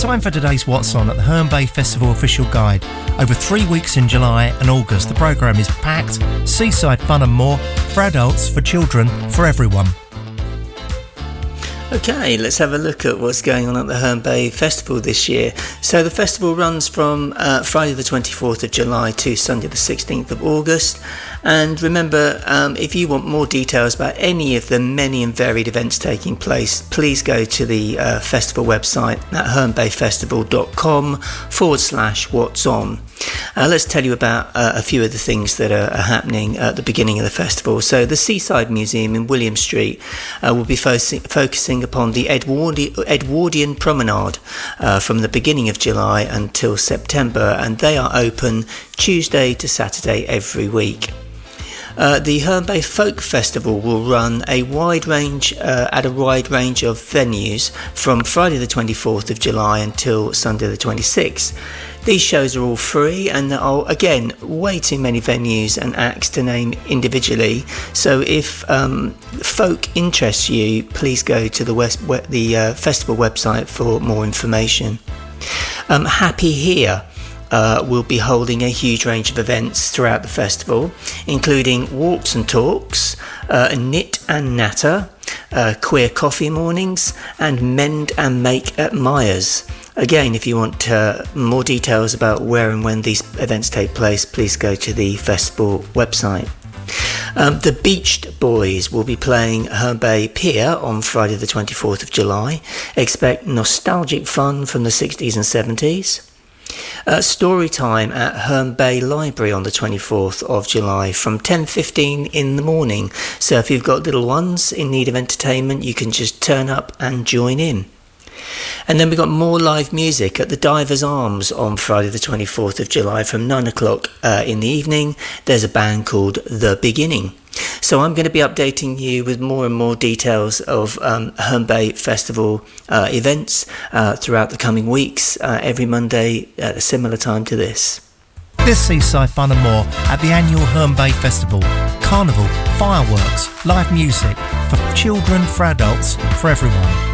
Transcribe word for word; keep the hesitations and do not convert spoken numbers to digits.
Time for today's What's On at the Herne Bay Festival official guide. Over three weeks in July and August, the programme is packed, seaside fun and more, for adults, for children, for everyone. Okay, let's have a look at what's going on at the Herne Bay Festival this year. So the festival runs from uh, Friday the twenty-fourth of July to Sunday the sixteenth of August. And remember, um, if you want more details about any of the many and varied events taking place, please go to the uh, festival website at hernebayfestival.com forward slash what's on. Uh, let's tell you about uh, a few of the things that are, are happening at the beginning of the festival. So the Seaside Museum in William Street uh, will be fo- focusing upon the Edwardi- Edwardian Promenade uh, from the beginning of July until September, and they are open Tuesday to Saturday every week. Uh, the Herne Bay Folk Festival will run a wide range uh, at a wide range of venues from Friday the twenty-fourth of July until Sunday the twenty-sixth. These shows are all free, and there are, again, way too many venues and acts to name individually. So if um, folk interests you, please go to the, West, the uh, festival website for more information. Um, Happy Here Uh, we'll be holding a huge range of events throughout the festival, including walks and talks, uh, knit and natter, uh, queer coffee mornings, and mend and make at Myers. Again, if you want uh, more details about where and when these events take place, please go to the festival website. Um, the Beached Boys will be playing Herne Bay Pier on Friday the twenty-fourth of July. Expect nostalgic fun from the sixties and seventies. Uh, story time at Herne Bay Library on the twenty-fourth of July from ten fifteen in the morning. So if you've got little ones in need of entertainment, you can just turn up and join in. And then we've got more live music at the Divers Arms on Friday the twenty-fourth of July from nine o'clock uh, in the evening. There's a band called The Beginning. So I'm going to be updating you with more and more details of um, Herne Bay Festival uh, events uh, throughout the coming weeks, uh, every Monday at a similar time to this. This seaside fun and more at the annual Herne Bay Festival. Carnival, fireworks, live music, for children, for adults, for everyone.